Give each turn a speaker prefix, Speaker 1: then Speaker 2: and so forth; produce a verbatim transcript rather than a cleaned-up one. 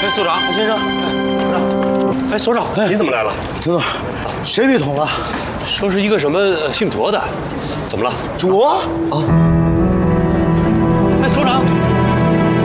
Speaker 1: 哎，所长，
Speaker 2: 先生，
Speaker 1: 所长，哎，所长，您怎么来了？
Speaker 2: 知道，谁被捅了？
Speaker 1: 说是一个什么呃姓卓的，怎么了？
Speaker 2: 卓
Speaker 1: 啊！哎，所长，